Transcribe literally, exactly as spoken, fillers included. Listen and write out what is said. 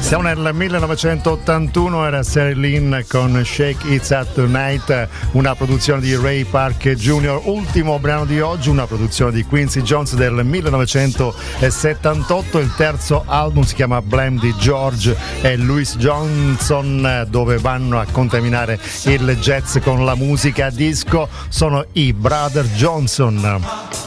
Siamo nel millenovecentottantuno, era Sarah Lynn con Shake It Up Tonight, una produzione di Ray Park Junior Ultimo brano di oggi, una produzione di Quincy Jones del millenovecentosettantotto. Il terzo album si chiama Blame di George e Louis Johnson, dove vanno a contaminare il jazz con la musica disco. Sono i Brother Johnson.